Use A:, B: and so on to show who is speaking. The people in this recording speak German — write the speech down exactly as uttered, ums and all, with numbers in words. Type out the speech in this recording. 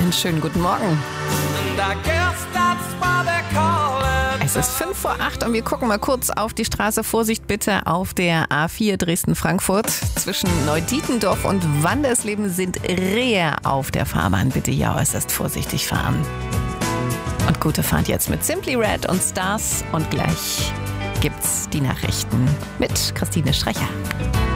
A: Einen schönen guten Morgen. Es ist fünf vor acht und wir gucken mal kurz auf die Straße. Vorsicht bitte auf der A vier Dresden-Frankfurt. Zwischen Neudietendorf und Wandersleben sind Rehe auf der Fahrbahn. Bitte ja äußerst vorsichtig fahren. Und gute Fahrt jetzt mit Simply Red und Stars. Und gleich gibt's die Nachrichten mit Christine Strecher.